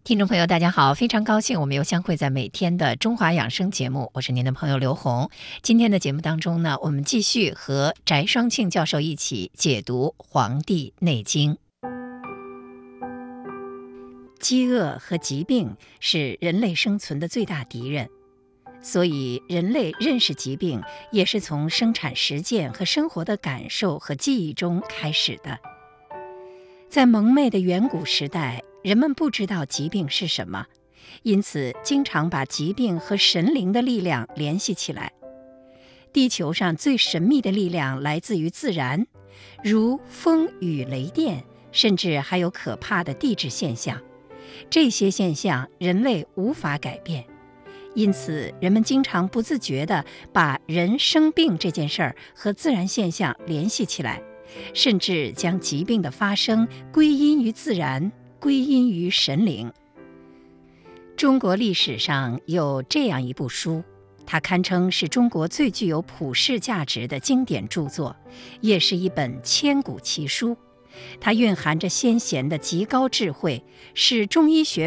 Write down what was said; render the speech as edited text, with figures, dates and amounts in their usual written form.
听众朋友，大家好，非常高兴我们又相会在每天的中华养生节目，我是您的朋友刘红。今天的节目当中呢，我们继续和翟双庆教授一起解读《黄帝内经》。饥饿和疾病是人类生存的最大敌人，所以人类认识疾病也是从生产实践和生活的感受和记忆中开始的。在蒙昧的远古时代，人们不知道疾病是什么，因此经常把疾病和神灵的力量联系起来。地球上最神秘的力量来自于自然，如风雨雷电，甚至还有可怕的地质现象。这些现象人类无法改变，因此人们经常不自觉地把人生病这件事儿和自然现象联系起来，甚至将疾病的发生归因于自然，归因于神灵。中国历史上有这样一部书，它堪称是中国最具有普世价值的经典著作，也是一本千古奇书。它蕴含着先贤的极高智慧，是中医学